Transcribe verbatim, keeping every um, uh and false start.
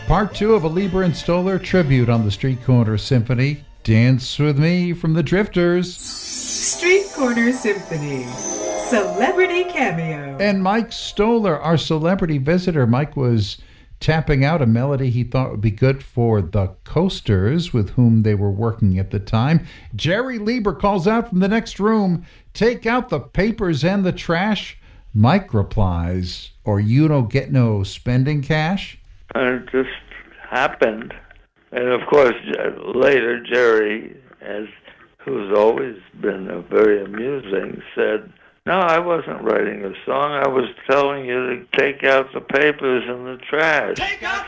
Part two of a Leiber and Stoller tribute on the Street Corner Symphony. Dance with me from the Drifters. Street Corner Symphony. Celebrity cameo. And Mike Stoller, our celebrity visitor. Mike was tapping out a melody he thought would be good for the Coasters, with whom they were working at the time. Jerry Leiber calls out from the next room, "Take out the papers and the trash." Mike replies, "Or you don't get no spending cash." And it just happened. And of course, later, Jerry, as who's always been a very amusing, said, "No, I wasn't writing a song. I was telling you to take out the papers and the trash." Take out